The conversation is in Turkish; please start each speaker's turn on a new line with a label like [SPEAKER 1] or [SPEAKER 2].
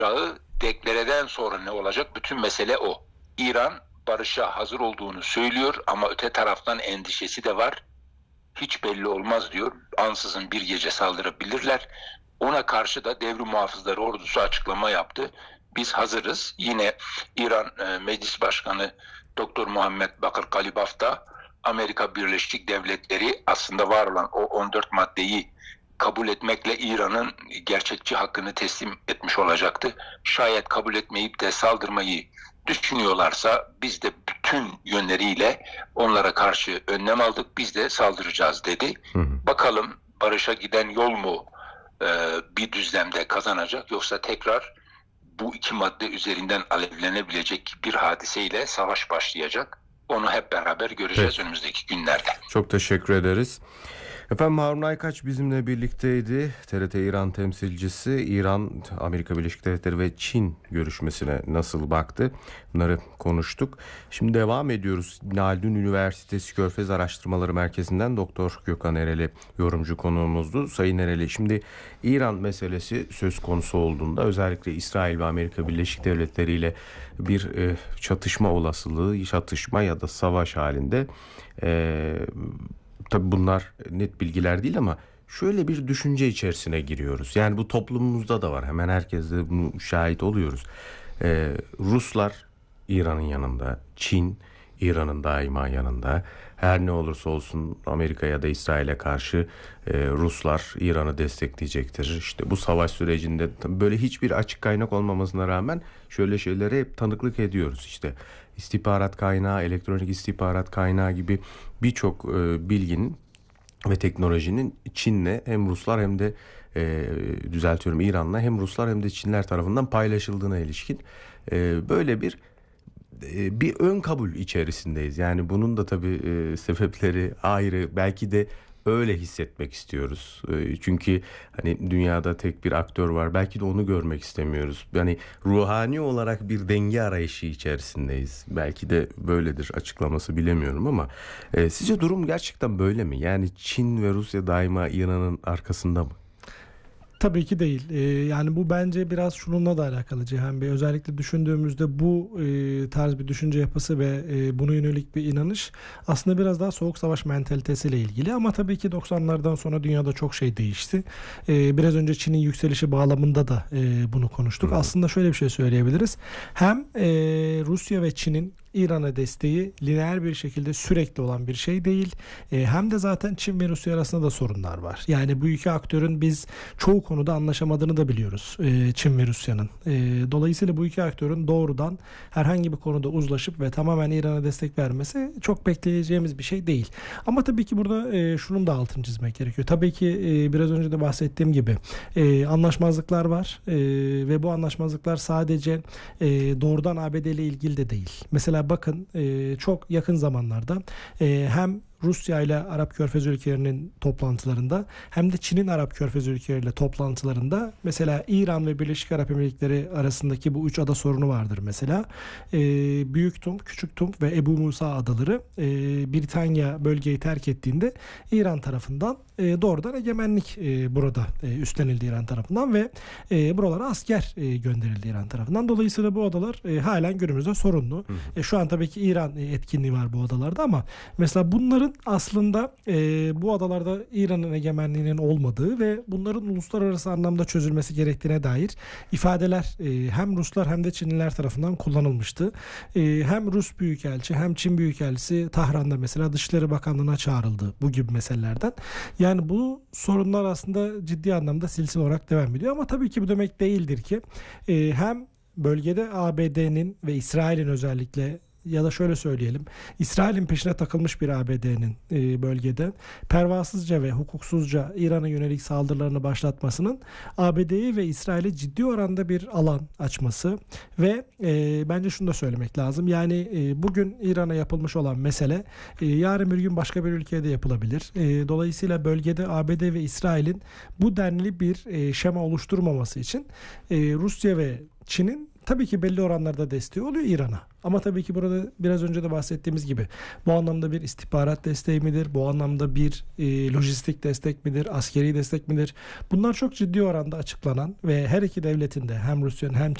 [SPEAKER 1] deklareden sonra ne olacak? Bütün mesele o. İran barışa hazır olduğunu söylüyor ama öte taraftan endişesi de var. Hiç belli olmaz diyor. Ansızın bir gece saldırabilirler. Ona karşı da devrim muhafızları ordusu açıklama yaptı. Biz hazırız. Yine İran Meclis Başkanı Doktor Muhammed Bakır Kalibaf da Amerika Birleşik Devletleri aslında var olan o 14 maddeyi kabul etmekle İran'ın gerçekçi hakkını teslim etmiş olacaktı. Şayet kabul etmeyip de saldırmayı düşünüyorlarsa biz de bütün yönleriyle onlara karşı önlem aldık. Biz de saldıracağız dedi. Bakalım barışa giden yol mu bir düzlemde kazanacak yoksa tekrar bu iki madde üzerinden alevlenebilecek bir hadiseyle savaş başlayacak. Onu hep beraber göreceğiz önümüzdeki günlerde.
[SPEAKER 2] Çok teşekkür ederiz. Efendim Harun Aykaç bizimle birlikteydi. TRT İran temsilcisi. İran, Amerika Birleşik Devletleri ve Çin görüşmesine nasıl baktı? Bunları konuştuk. Şimdi devam ediyoruz. Haldun Üniversitesi Körfez Araştırmaları Merkezi'nden Doktor Gökhan Ereli yorumcu konuğumuzdu. Sayın Ereli, şimdi İran meselesi söz konusu olduğunda özellikle İsrail ve Amerika Birleşik Devletleri ile bir çatışma olasılığı, çatışma ya da savaş halinde tabii bunlar net bilgiler değil ama şöyle bir düşünce içerisine giriyoruz. Yani bu toplumumuzda da var. Hemen herkes de bunu şahit oluyoruz. Ruslar İran'ın yanında, Çin İran'ın daima yanında. Her ne olursa olsun Amerika ya da İsrail'e karşı Ruslar İran'ı destekleyecektir. İşte bu savaş sürecinde böyle hiçbir açık kaynak olmamasına rağmen şöyle şeylere hep tanıklık ediyoruz. İşte istihbarat kaynağı, elektronik istihbarat kaynağı gibi birçok bilginin ve teknolojinin Çin'le hem Ruslar hem de İran'la hem Ruslar hem de Çinler tarafından paylaşıldığına ilişkin böyle bir ön kabul içerisindeyiz. Yani bunun da tabii sebepleri ayrı. Belki de öyle hissetmek istiyoruz. Çünkü hani dünyada tek bir aktör var. Belki de onu görmek istemiyoruz. Yani ruhani olarak bir denge arayışı içerisindeyiz. Belki de böyledir, açıklaması bilemiyorum ama sizce durum gerçekten böyle mi? Yani Çin ve Rusya daima İran'ın arkasında mı?
[SPEAKER 3] Tabii ki değil. Yani bu bence biraz şununla da alakalı Cihan Bey. Özellikle düşündüğümüzde bu tarz bir düşünce yapısı ve buna yönelik bir inanış aslında biraz daha soğuk savaş mentalitesiyle ilgili. Ama tabii ki 90'lardan sonra dünyada çok şey değişti. Biraz önce Çin'in yükselişi bağlamında da bunu konuştuk. Aslında şöyle bir şey söyleyebiliriz. Hem Rusya ve Çin'in İran'a desteği lineer bir şekilde sürekli olan bir şey değil. Hem de zaten Çin ve Rusya arasında da sorunlar var. Yani bu iki aktörün biz çoğu konuda anlaşamadığını da biliyoruz. Çin ve Rusya'nın. Dolayısıyla bu iki aktörün doğrudan herhangi bir konuda uzlaşıp ve tamamen İran'a destek vermesi çok bekleyeceğimiz bir şey değil. Ama tabii ki burada şunun da altını çizmek gerekiyor. Tabii ki biraz önce de bahsettiğim gibi anlaşmazlıklar var ve bu anlaşmazlıklar sadece doğrudan ABD ile ilgili de değil. Mesela bakın çok yakın zamanlarda hem Rusya ile Arap Körfez ülkelerinin toplantılarında hem de Çin'in Arap Körfez ülkeleriyle toplantılarında mesela İran ve Birleşik Arap Emirlikleri arasındaki bu üç ada sorunu vardır mesela. Büyük Tum, Küçük Tum ve Ebu Musa adaları Britanya bölgeyi terk ettiğinde İran tarafından doğrudan egemenlik burada üstlenildi İran tarafından ve buralara asker gönderildi İran tarafından. Dolayısıyla bu adalar halen günümüzde sorunlu. Şu an tabii ki İran etkinliği var bu adalarda ama mesela bunların aslında bu adalarda İran'ın egemenliğinin olmadığı ve bunların uluslararası anlamda çözülmesi gerektiğine dair ifadeler hem Ruslar hem de Çinliler tarafından kullanılmıştı. Hem Rus Büyükelçi hem Çin Büyükelçisi Tahran'da mesela Dışişleri Bakanlığı'na çağrıldı bu gibi meselelerden. Yani bu sorunlar aslında ciddi anlamda silsile olarak devam ediyor ama tabii ki bu demek değildir ki hem bölgede ABD'nin ve İsrail'in özellikle ya da şöyle söyleyelim, İsrail'in peşine takılmış bir ABD'nin bölgede pervasızca ve hukuksuzca İran'a yönelik saldırılarını başlatmasının ABD'yi ve İsrail'e ciddi oranda bir alan açması ve bence şunu da söylemek lazım. Yani bugün İran'a yapılmış olan mesele yarın bir gün başka bir ülkeye de yapılabilir. Dolayısıyla bölgede ABD ve İsrail'in bu denli bir şema oluşturmaması için Rusya ve Çin'in tabii ki belli oranlarda desteği oluyor İran'a. Ama tabii ki burada biraz önce de bahsettiğimiz gibi bu anlamda bir istihbarat desteği midir? Bu anlamda bir lojistik destek midir? Askeri destek midir? Bunlar çok ciddi oranda açıklanan ve her iki devletin de hem Rusya'nın hem